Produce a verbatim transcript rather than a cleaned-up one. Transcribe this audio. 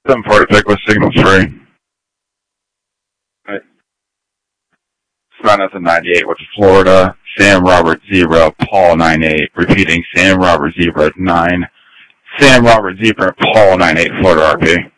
seven forty-six with signals free. Right. Savannah's in ninety-eight with Florida. Sam Robert zero, Paul nine eight. Repeating, Sam Robert zero nine. Sam Robert zero, Paul nine eight, Florida R P.